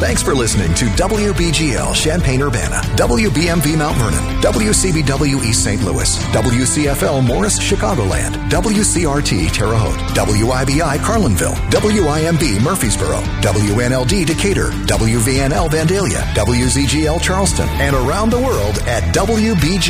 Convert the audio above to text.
Thanks for listening to WBGL Champaign-Urbana, WBMV Mount Vernon, WCBW East St. Louis, WCFL Morris, Chicagoland, WCRT Terre Haute, WIBI Carlinville, WIMB Murfreesboro, WNLD Decatur, WVNL Vandalia, WZGL Charleston, and around the world at WBGL.